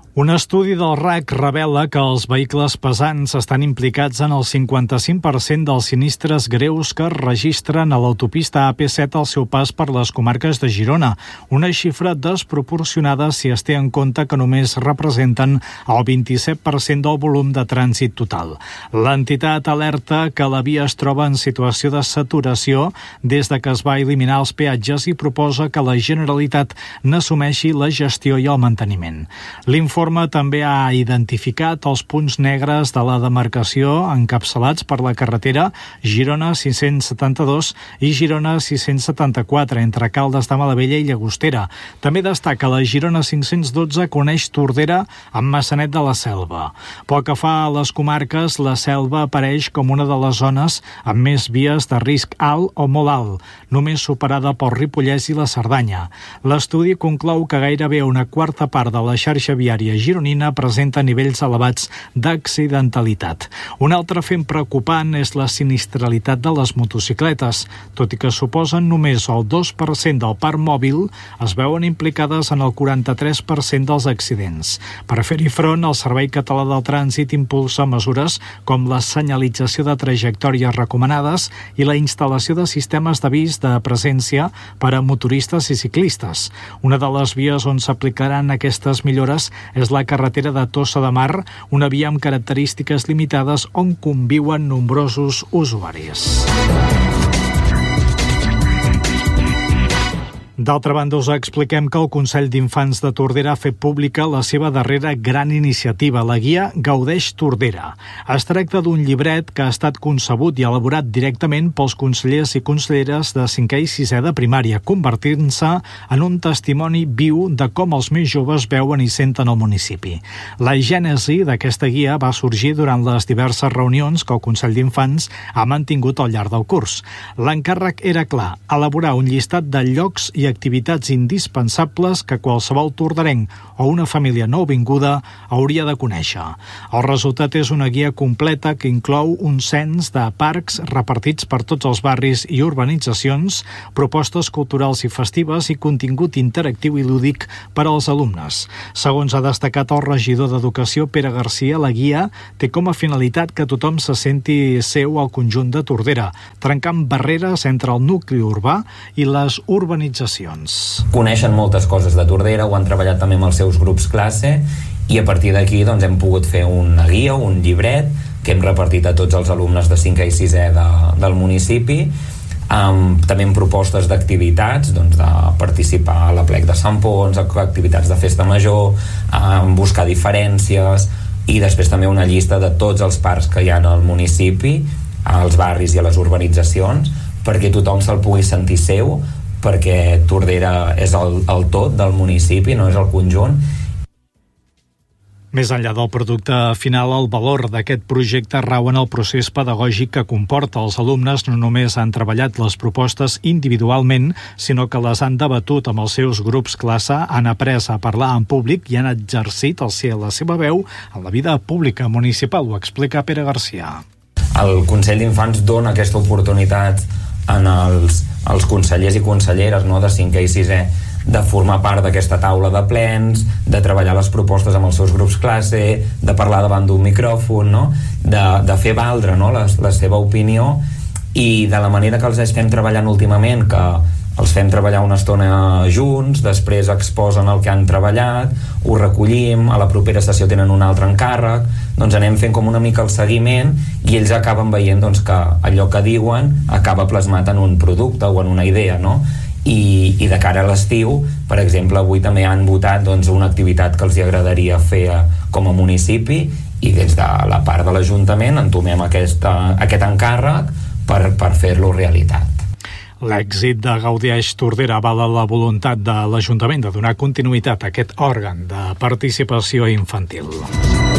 Un estudi del RAC revela que els vehicles pesants estan implicats en el 55% dels sinistres greus que es registren a l'autopista AP7 al seu pas per les comarques de Girona, una xifra desproporcionada si es té en compte que només representen el 27% del volum de trànsit total. L'entitat alerta que la via es troba en situació de saturació des de que es va eliminar els peatges i proposa que la Generalitat n'assumeixi la gestió i el manteniment. L'informe també ha identificat els punts negres de la demarcació encapçalats per la carretera Girona 672 i Girona 674 entre Caldes de Malavella i Llagostera. També destaca la Girona 512 que uneix Tordera amb Maçanet de la Selva. Pel que fa a les comarques, la Selva apareix com una de les zones amb més vies de risc alt o molt alt, només superada pel Ripollès i la Cerdanya. L'estudi conclou que gairebé una quarta part de la xarxa viària gironina presenta nivells elevats d'accidentalitat. Un altre fet preocupant és la sinistralitat de les motocicletes. Tot i que suposen només el 2% del parc mòbil, es veuen implicades en el 43% dels accidents. Per fer-hi front, el Servei Català del Trànsit impulsa mesures com la senyalització de trajectòries recomanades i la instal·lació de sistemes d'avís de presència per a motoristes i ciclistes. Una de les vies on s'aplicaran aquestes millores és la carretera de Tossa de Mar, una via amb característiques limitades on conviuen nombrosos usuaris. D'altra banda, us expliquem que el Consell d'Infants de Tordera ha fet pública la seva darrera gran iniciativa, la guia Gaudeix Tordera. Es tracta d'un llibret que ha estat concebut i elaborat directament pels consellers i conselleres de 5è i 6è de primària, convertint-se en un testimoni viu de com els més joves veuen i senten el municipi. La gènesi d'aquesta guia va sorgir durant les diverses reunions que el Consell d'Infants ha mantingut al llarg del curs. L'encàrrec era clar, elaborar un llistat de llocs i activitats indispensables que qualsevol torderenc o una família nouvinguda hauria de conèixer. El resultat és una guia completa que inclou un cens de parcs repartits per tots els barris i urbanitzacions, propostes culturals i festives i contingut interactiu i lúdic per als alumnes. Segons ha destacat el regidor d'Educació, Pere Garcia, la guia té com a finalitat que tothom se senti seu al conjunt de Tordera, trencant barreres entre el nucli urbà i les urbanitzacions. Coneixen moltes coses de Tordera, ho han treballat també amb els seus grups classe i a partir d'aquí doncs, hem pogut fer una guia, un llibret que hem repartit a tots els alumnes de 5è i 6è del municipi, també amb propostes d'activitats, doncs, de participar a l'aplec de Sant Pons, activitats de festa major, buscar diferències i després també una llista de tots els parcs que hi ha al municipi, als barris i a les urbanitzacions, perquè tothom se'l pugui sentir seu, perquè Tordera és el tot del municipi, no és el conjunt. Més enllà del producte final, el valor d'aquest projecte rau en el procés pedagògic que comporta. Els alumnes no només han treballat les propostes individualment, sinó que les han debatut amb els seus grups classe, han après a parlar en públic i han exercit la seva veu en la vida pública municipal. Ho explica Pere Garcia. El Consell d'Infants dona aquesta oportunitat en els consellers i conselleres, no, de 5è i 6è de formar part d'aquesta taula de plens, de treballar les propostes amb els seus grups classe, de parlar davant d'un micròfon, no? de fer valdre, no, la seva opinió, i de la manera que els estem treballant últimament, que els fem treballar una estona junts, després exposen el que han treballat, ho recollim, a la propera sessió tenen un altre encàrrec, doncs anem fent com una mica el seguiment i ells acaben veient doncs, que allò que diuen acaba plasmat en un producte o en una idea, no? I de cara a l'estiu, per exemple, avui també han votat doncs, una activitat que els agradaria fer com a municipi i des de la part de l'Ajuntament entomem aquest encàrrec per fer-lo realitat. L'èxit de Gaudeix Tordera avala la voluntat de l'Ajuntament de donar continuïtat a aquest òrgan de participació infantil.